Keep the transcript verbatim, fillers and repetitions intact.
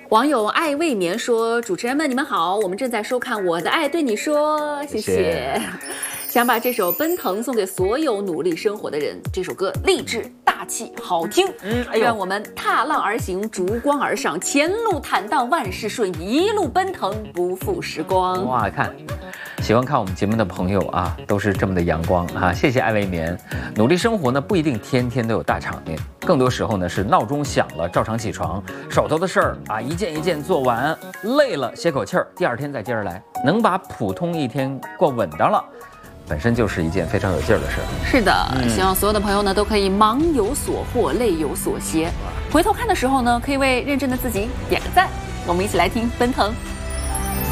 网友爱未眠说：“主持人们，你们好，我们正在收看《我的爱对你说》，谢谢。 谢谢想把这首《奔腾》送给所有努力生活的人。这首歌励志、大气、好听，嗯，哎、让我们踏浪而行，逐光而上，前路坦荡，万事顺意，一路奔腾，不负时光。” 哇，看，喜欢看我们节目的朋友啊，都是这么的阳光啊！谢谢爱未眠。努力生活呢，不一定天天都有大场面，更多时候呢是闹钟响了照常起床，手头的事儿啊一件一件做完，累了歇口气儿，第二天再接着来，能把普通一天过稳当了。本身就是一件非常有劲儿的事儿。 是的，嗯、希望所有的朋友呢都可以忙有所获，累有所歇。回头看的时候呢，可以为认真的自己点个赞。我们一起来听《奔腾》。